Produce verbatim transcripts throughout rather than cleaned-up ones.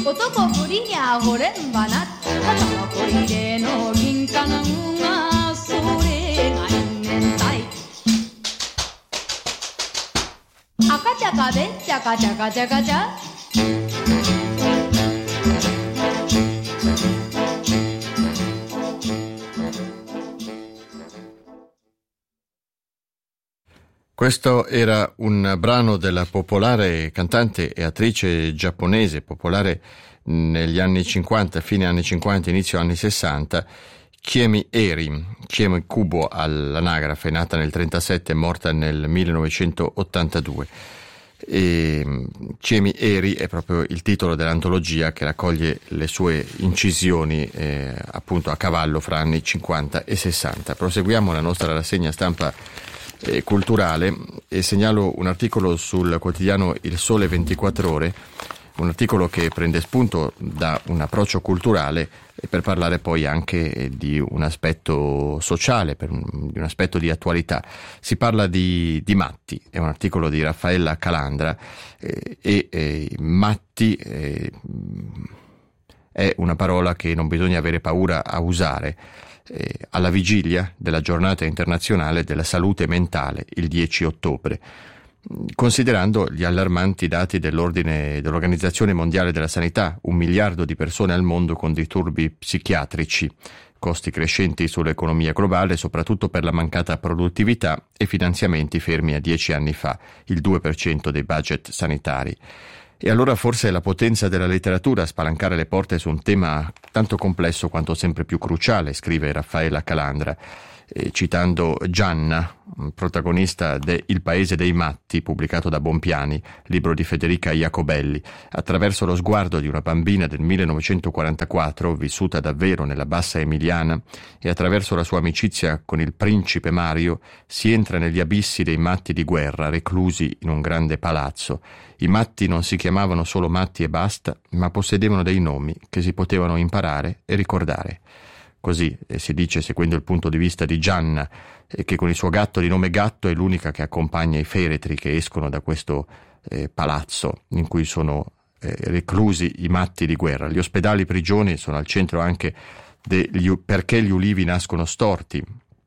男ぶりにあほれんばな頭こりでの銀貨なんがそれが因縁だい赤ちゃかべんちゃかちゃかちゃかちゃ Questo era un brano della popolare cantante e attrice giapponese, popolare negli anni cinquanta, fine anni cinquanta, inizio anni sessanta, Kiemi Eri, Kiemi Kubo all'anagrafe, nata nel trentasette e morta nel millenovecentottantadue. E Kiemi Eri è proprio il titolo dell'antologia che raccoglie le sue incisioni eh, appunto a cavallo fra anni cinquanta e sessanta. Proseguiamo la nostra rassegna stampa eh, culturale e segnalo un articolo sul quotidiano Il Sole ventiquattro Ore, un articolo che prende spunto da un approccio culturale e per parlare poi anche di un aspetto sociale, per un, di un aspetto di attualità. Si parla di, di matti, è un articolo di Raffaella Calandra eh, e eh, matti eh, è una parola che non bisogna avere paura a usare eh, alla vigilia della giornata internazionale della salute mentale il dieci ottobre. Considerando gli allarmanti dati dell'ordine dell'Organizzazione Mondiale della Sanità, un miliardo di persone al mondo con disturbi psichiatrici, costi crescenti sull'economia globale, soprattutto per la mancata produttività e finanziamenti fermi a dieci anni fa, il due per cento dei budget sanitari. E allora forse è la potenza della letteratura a spalancare le porte su un tema tanto complesso quanto sempre più cruciale, scrive Raffaella Calandra. Eh, citando Gianna, protagonista de Il Paese dei Matti, pubblicato da Bompiani, libro di Federica Jacobelli, attraverso lo sguardo di una bambina del millenovecentoquarantaquattro, vissuta davvero nella bassa emiliana, e attraverso la sua amicizia con il principe Mario, si entra negli abissi dei matti di guerra, reclusi in un grande palazzo. I matti non si chiamavano solo matti e basta, ma possedevano dei nomi che si potevano imparare e ricordare. Così eh, si dice seguendo il punto di vista di Gianna, eh, che con il suo gatto di nome Gatto è l'unica che accompagna i feretri che escono da questo eh, palazzo in cui sono eh, reclusi i matti di guerra. Gli ospedali prigioni sono al centro anche degli Perché gli ulivi nascono storti,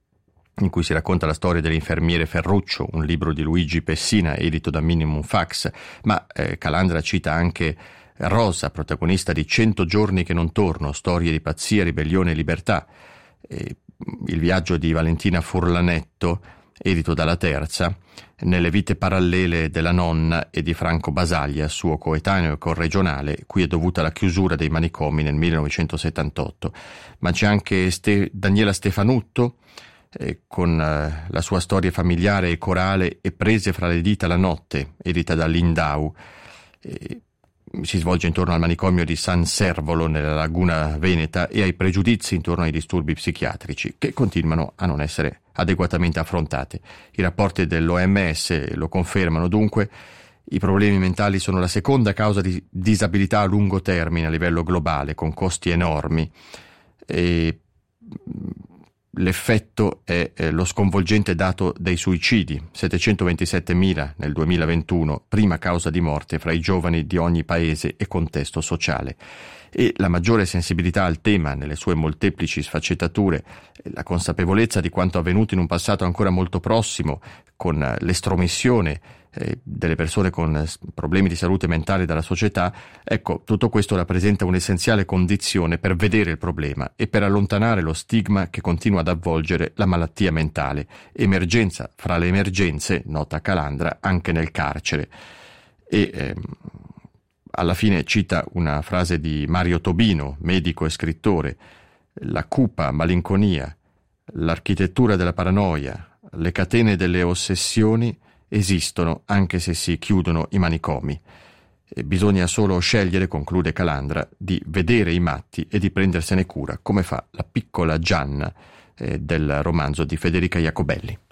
in cui si racconta la storia dell'infermiere Ferruccio, un libro di Luigi Pessina edito da Minimum Fax, ma eh, Calandra cita anche Rosa, protagonista di Cento giorni che non torno, storie di pazzia, ribellione e libertà. E il viaggio di Valentina Furlanetto, edito dalla Terza, nelle vite parallele della nonna e di Franco Basaglia, suo coetaneo e corregionale, cui è dovuta la chiusura dei manicomi nel millenovecentosettantotto. Ma c'è anche Ste- Daniela Stefanutto, eh, con eh, la sua storia familiare e corale e Prese fra le dita la notte, edita da Lindau. Eh, si svolge intorno al manicomio di San Servolo nella laguna veneta e ai pregiudizi intorno ai disturbi psichiatrici che continuano a non essere adeguatamente affrontati. I rapporti dell'O M S lo confermano dunque. I problemi mentali sono la seconda causa di disabilità a lungo termine a livello globale, con costi enormi, e l'effetto è eh, lo sconvolgente dato dei suicidi, settecentoventisettemila nel duemilaventuno, prima causa di morte fra i giovani di ogni paese e contesto sociale. E la maggiore sensibilità al tema nelle sue molteplici sfaccettature, la consapevolezza di quanto avvenuto in un passato ancora molto prossimo, con l'estromissione eh, delle persone con problemi di salute mentale dalla società, ecco, tutto questo rappresenta un'essenziale condizione per vedere il problema e per allontanare lo stigma che continua ad avvolgere la malattia mentale, emergenza fra le emergenze, nota Calandra, anche nel carcere. E ehm, alla fine cita una frase di Mario Tobino, medico e scrittore: la cupa malinconia, l'architettura della paranoia, le catene delle ossessioni esistono anche se si chiudono i manicomi. E bisogna solo scegliere, conclude Calandra, di vedere i matti e di prendersene cura, come fa la piccola Gianna eh, del romanzo di Federica Jacobelli.